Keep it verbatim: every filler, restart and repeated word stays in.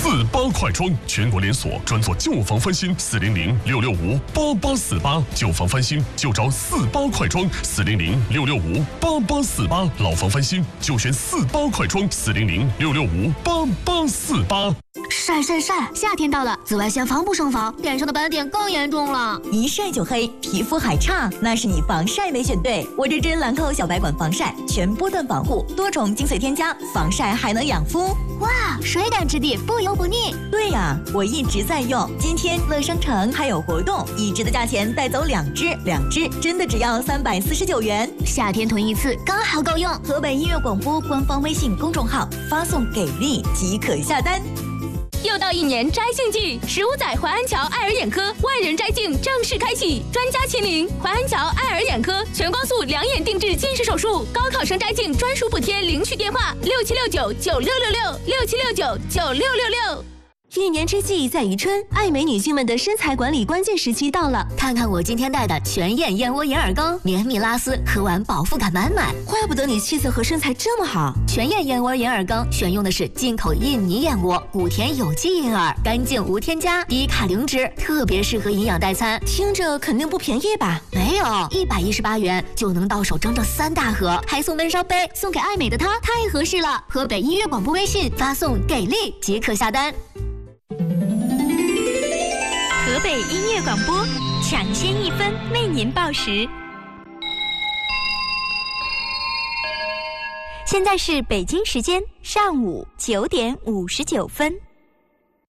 四八快装，全国连锁，专做旧房翻新，四零零六六五八八四八，旧房翻新就找四八快装，四零零六六五八八四八，老房翻新就选四八快装，四零零六六五八八四八。 晒晒晒！夏天到了，紫外线防不胜防，脸上的斑点更严重了。 一晒就黑，皮肤还差，那是你防晒没选对。我这支兰蔻小白管防晒，全波段防护，多重精粹添加，防晒还能养肤。 哇，水感质地，不油不腻。 对呀、啊，我一直在用。今天乐商城还有活动，一支的价钱带走两支，两支真的只要三百四十九元。 夏天囤一次刚好够用。 河北音乐广播官方微信公众号发送给力即可下单。 又到一年摘镜季，十五载淮安桥爱尔眼科万人摘镜正式开启，专家亲临，淮安桥爱尔眼科全光速两眼定制近视手术，高考生摘镜专属补贴，领取电话六七六九九六六六六七六九九六六六。 一年之计在于春，爱美女性们的身材管理关键时期到了。 看看我今天带的全燕燕窝眼耳羹，绵密拉丝，喝完饱腹感满满。 怪不得你气色和身材这么好。 全燕燕窝眼耳羹选用的是进口印尼燕窝，谷田有机银耳，干净无添加，低卡零脂，特别适合营养代餐。 听着肯定不便宜吧？ 没有，一百一十八元就能到手整整三大盒，还送温烧杯，送给爱美的她太合适了。河北音乐广播微信发送给力即可下单。 河北音乐广播，抢先一分为您报时。现在是北京时间上午九点五十九分。